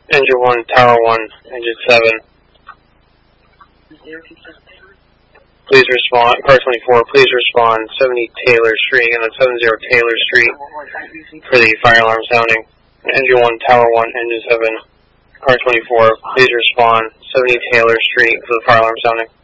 Engine 1, Tower 1, Engine 7. Please respond, car 24, please respond, 70 Taylor Street, and then 70 Taylor Street for the fire alarm sounding. Engine 1, Tower 1, Engine 7, car 24, please respond, 70 Taylor Street for the fire alarm sounding.